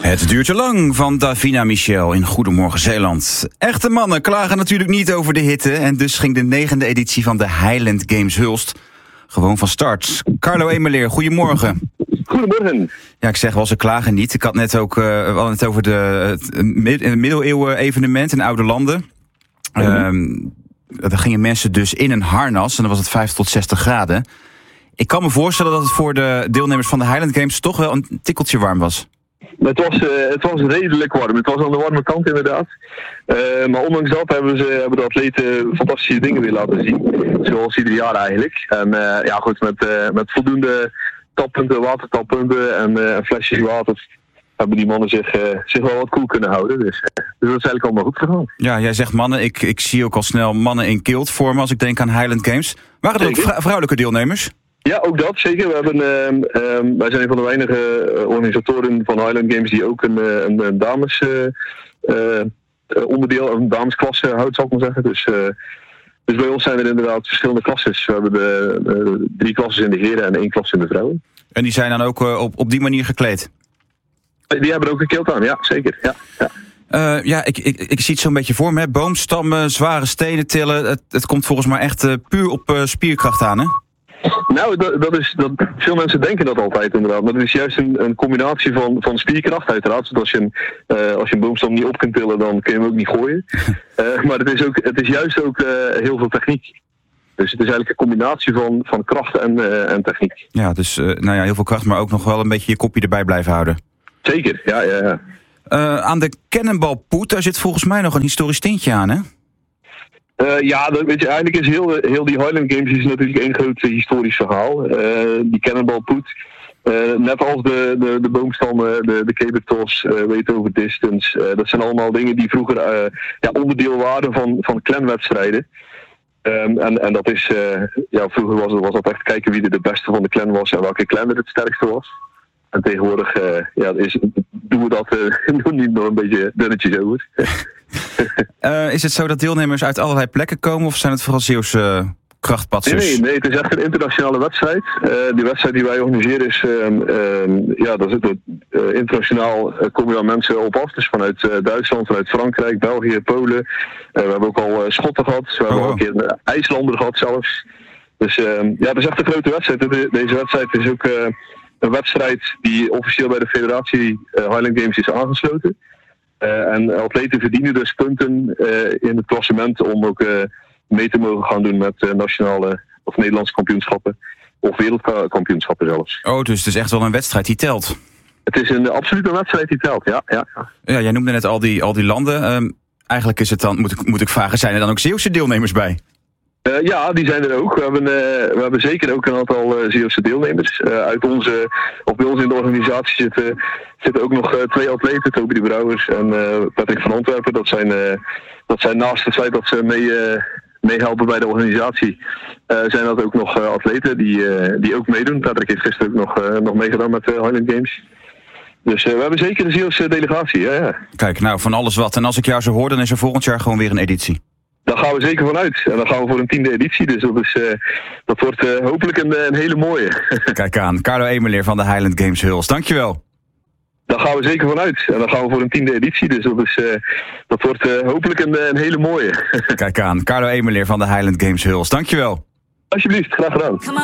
Het duurt te lang van Davina Michel in Goedemorgen Zeeland. Echte mannen klagen natuurlijk niet over de hitte en dus ging de 9e editie van de Highland Games Hulst gewoon van start. Carlo Emeleer, goedemorgen. Goedemorgen. Ja, ik zeg wel, ze klagen niet. Ik had net ook we hadden het over het middeleeuwen evenement in Oude Landen. Daar gingen mensen dus in een harnas en dan was het 5 tot 60 graden. Ik kan me voorstellen dat het voor de deelnemers van de Highland Games toch wel een tikkeltje warm was. Het was redelijk warm. Het was aan de warme kant inderdaad. Maar ondanks dat hebben de atleten fantastische dingen weer laten zien. Zoals ieder jaar eigenlijk. En met voldoende tappunten, watertappunten en flesjes water hebben die mannen zich wel wat koel kunnen houden. Dus dat is eigenlijk allemaal goed gegaan. Ja, jij zegt mannen. Ik zie ook al snel mannen in kilt vormen als ik denk aan Highland Games. Waren er ook vrouwelijke deelnemers? Ja, ook dat, zeker. Wij zijn een van de weinige organisatoren van Highland Games die ook een dames onderdeel, een damesklasse houdt, zal ik maar zeggen. Dus bij ons zijn er inderdaad verschillende klasses. We hebben 3 klassen in de heren en 1 klasse in de vrouwen. En die zijn dan ook op die manier gekleed? Die hebben er ook een kilt aan, ja, zeker. Ja. Ik zie het zo'n beetje voor me. Hè? Boomstammen, zware stenen tillen. Het komt volgens mij echt puur op spierkracht aan, hè? Nou, veel mensen denken dat altijd inderdaad. Maar het is juist een combinatie van spierkracht uiteraard. Zodat als je een boomstam niet op kunt tillen, dan kun je hem ook niet gooien. Maar het is juist ook heel veel techniek. Dus het is eigenlijk een combinatie van kracht en techniek. Ja, dus heel veel kracht, maar ook nog wel een beetje je kopje erbij blijven houden. Zeker, ja. Aan de cannonball-put, daar zit volgens mij nog een historisch tintje aan, hè? Weet je, eigenlijk is heel die Highland Games is natuurlijk één groot historisch verhaal. Die cannonball put, net als de boomstammen, de caber toss, weten over distance. Dat zijn allemaal dingen die vroeger onderdeel waren van clanwedstrijden. En dat is, vroeger was dat echt kijken wie er de beste van de clan was en welke clan er het sterkste was. En tegenwoordig doen we dat niet nog een beetje dunnetjes over. Is het zo dat deelnemers uit allerlei plekken komen of zijn het vooral Zeeuwse krachtpatsers? Nee, het is echt een internationale wedstrijd. Die wedstrijd die wij organiseren is, internationaal komen er mensen op af. Dus vanuit Duitsland, vanuit Frankrijk, België, Polen. We hebben ook al Schotten gehad. We hebben ook een keer een IJslander gehad zelfs. Dus het is echt een grote wedstrijd. Deze wedstrijd is ook een wedstrijd die officieel bij de federatie Highland Games is aangesloten. En atleten verdienen dus punten in het klassement om ook mee te mogen gaan doen met nationale of Nederlandse kampioenschappen of wereldkampioenschappen zelfs. Oh, dus het is echt wel een wedstrijd die telt. Het is absoluut een wedstrijd die telt, ja. Ja, jij noemde net al die landen. Eigenlijk is het dan, moet ik vragen, zijn er dan ook Zeeuwse deelnemers bij? Ja, die zijn er ook. We hebben zeker ook een aantal Zeeuwse deelnemers. Bij ons in de organisatie zitten ook nog 2 atleten, Toby de Brouwers en Patrick van Antwerpen. Dat zijn naast het feit dat ze meehelpen bij de organisatie, zijn dat ook nog atleten die ook meedoen. Patrick heeft gisteren ook nog meegedaan met de Highland Games. Dus we hebben zeker een Zeeuwse delegatie, ja. Kijk, nou, van alles wat. En als ik jou zo hoor, dan is er volgend jaar gewoon weer een editie. Daar gaan we zeker vanuit. En dan gaan we voor een 10e editie. Dus dat wordt hopelijk een hele mooie. Kijk aan. Carlo Emeleer van de Highland Games Hulst. Dankjewel. Daar gaan we zeker vanuit. En dan gaan we voor een 10e editie. Dus dat wordt hopelijk een hele mooie. Kijk aan. Carlo Emeleer van de Highland Games Hulst. Dankjewel. Alsjeblieft, graag gedaan.